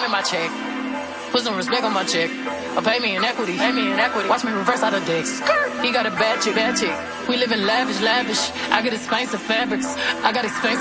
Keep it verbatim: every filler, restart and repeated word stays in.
in my check. Put some respect on my check. Or pay me in equity, pay me in equity. Watch me reverse out of dicks. He got a bad chick, bad chick. We live in lavish, lavish. I got expensive fabrics. I got expensive